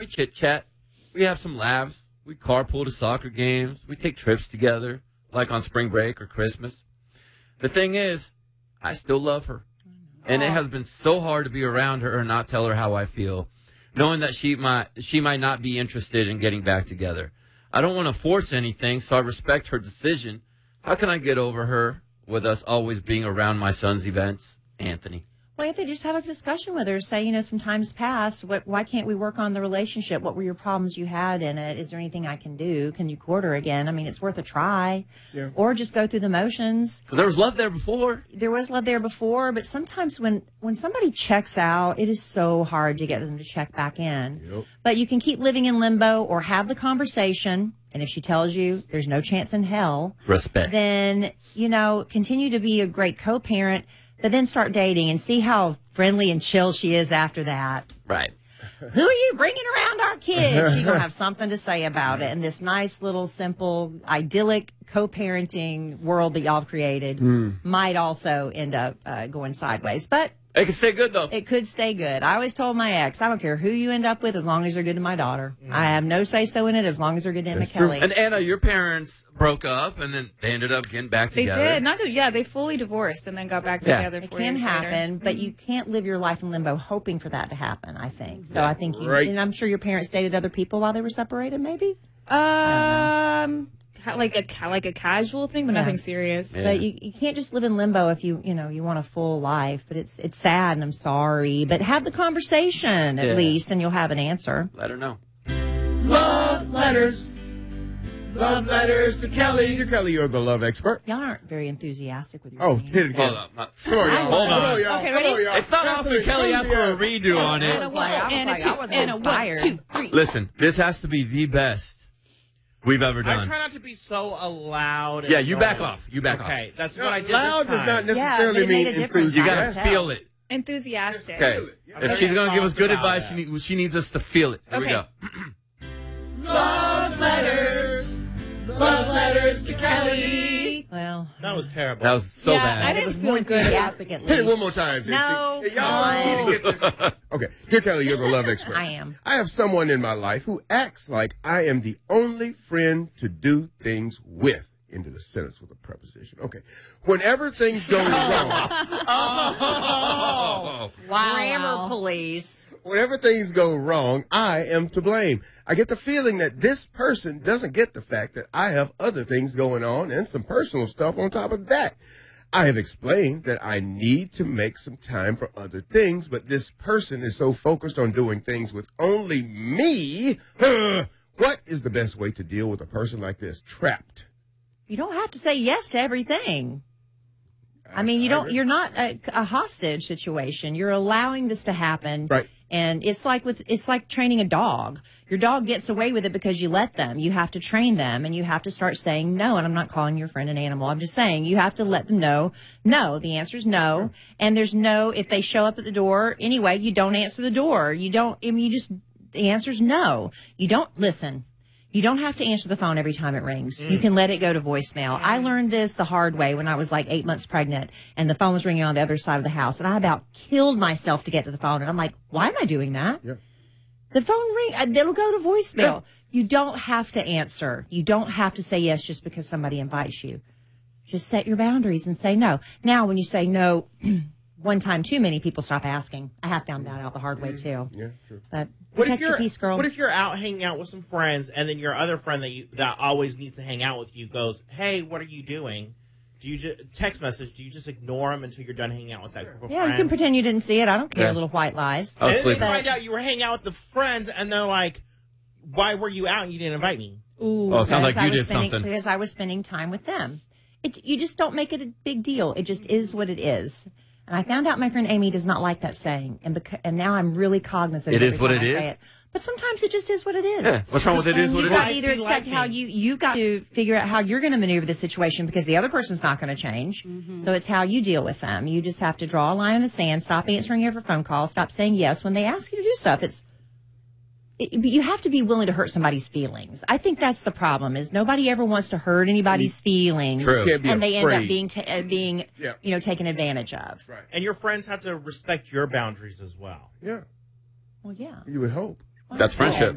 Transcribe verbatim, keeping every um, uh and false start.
We chit chat. We have some laughs. We carpool to soccer games. We take trips together, like on spring break or Christmas. The thing is, I still love her. And it has been so hard to be around her and not tell her how I feel, knowing that she might she might not be interested in getting back together. I don't want to force anything, so I respect her decision. How can I get over her with us always being around my son's events? Anthony. Well, if they just have a discussion with her, say, you know, some time's passed. What, why can't we work on the relationship? What were your problems you had in it? Is there anything I can do? Can you court her again? I mean, it's worth a try. Yeah. Or just go through the motions. Because there was love there before. There was love there before, but sometimes when, when somebody checks out, it is so hard to get them to check back in. Yep. But you can keep living in limbo or have the conversation. And if she tells you there's no chance in hell, Respect. then, you know, continue to be a great co-parent. But then start dating and see how friendly and chill she is after that. Right. Who are you bringing around our kids? She's going to have something to say about it. And this nice little simple idyllic co-parenting world that y'all have created mm. might also end up uh, going sideways. But it can stay good, though. It could stay good. I always told my ex, I don't care who you end up with as long as they're good to my daughter. Mm. I have no say-so in it as long as they're good to Emma Kelly. And Anna, your parents broke up, and then they ended up getting back together. They did. Not to, yeah, they fully divorced and then got back yeah. together. It four can years happen, later. but mm-hmm. you can't live your life in limbo hoping for that to happen, I think. So yeah. I think you, right. and I'm sure your parents dated other people while they were separated, maybe? Um... Like a like a casual thing, but yeah. nothing serious. Yeah. But you, you can't just live in limbo if you you know you want a full life. But it's it's sad, and I'm sorry. But have the conversation at yeah. least, and you'll have an answer. Let her know. Love letters, love letters to Kelly. You're Kelly. You're the love expert. Y'all aren't very enthusiastic with your. Oh, name. hit it again. Hold up. Not, Come on, y'all. Hold on. Come on, y'all. Okay, Come ready? on, y'all. It's not often Kelly asks for a redo on I it. was like, I was and a like, two, I wasn't and a inspired. one, two, three. Listen, this has to be the best we've ever done. I try not to be so loud. And yeah, you back annoying. off. You back okay, off. that's No, what I did. loud this does not time. necessarily Yeah, but it made mean a difference. You enthusiastic. gotta feel it. Enthusiastic. Okay. Yeah. If Okay. she's gonna give us good Soft about advice, she, it. need, she needs us to feel it. Here Okay. we go. Love letters, love letters to Kelly. Well, That was terrible. That was so Yeah, bad. I it didn't was feel more good. enthusiastic at least. Hit it one more time. J C. No, Hey, y'all need to get this. Okay, here, Kelly, you're the love expert. I am. I have someone in my life who acts like I am the only friend to do things with. Into the sentence with a preposition. Okay. Whenever things go wrong, Oh. Wow. Grammar police. whenever things go wrong, I am to blame. I get the feeling that this person doesn't get the fact that I have other things going on and some personal stuff on top of that. I have explained that I need to make some time for other things, but this person is so focused on doing things with only me. What is the best way to deal with a person like this? Trapped. You don't have to say yes to everything. I mean, you don't, you're not a, a hostage situation. You're allowing this to happen. Right. And it's like with, it's like training a dog. Your dog gets away with it because you let them. You have to train them and you have to start saying no. And I'm not calling your friend an animal. I'm just saying you have to let them know no. The answer is no. And there's no, if they show up at the door anyway, you don't answer the door. You don't, I mean, you just, the answer is no. You don't listen. You don't have to answer the phone every time it rings. Mm. You can let it go to voicemail. I learned this the hard way when I was like eight months pregnant and the phone was ringing on the other side of the house. And I about killed myself to get to the phone. And I'm like, why am I doing that? Yeah. The phone ring, it'll go to voicemail. Yeah. You don't have to answer. You don't have to say yes just because somebody invites you. Just set your boundaries and say no. Now, when you say no one time too many, people stop asking. I have found that out the hard way too. Yeah, true. But What if protect you're your peace, girl. What if you're out hanging out with some friends, and then your other friend that you that always needs to hang out with you goes, "Hey, what are you doing?" Do you just text message? Do you just ignore them until you're done hanging out with that group of Yeah, friends? you can pretend you didn't see it. I don't care. Yeah. Little white lies. I was And then sleeping. they find out you were hanging out with the friends, and they're like, "Why were you out and you didn't invite me?" Ooh, Oh, it sounds because like I you was did spending, something. Because I was spending time with them. It, you just don't make it a big deal. It just is what it is. And I found out my friend Amy does not like that saying, and beca- and now I'm really cognizant. It of is every what time it I is? say it. But sometimes it just is what it is. Yeah, what's wrong with it is what you it got to is? either Be accept like how me. you you got to figure out how you're going to maneuver the situation because the other person's not going to change. Mm-hmm. So it's how you deal with them. You just have to draw a line in the sand. Stop answering every phone call. Stop saying yes when they ask you to do stuff. It's It, you have to be willing to hurt somebody's feelings. I think that's the problem. Is nobody ever wants to hurt anybody's feelings, True. Can't be and they end up afraid. being ta- uh, being Yeah. you know taken advantage of. Right. And your friends have to respect your boundaries as well. Yeah, Well, yeah. you would hope. That's friendship.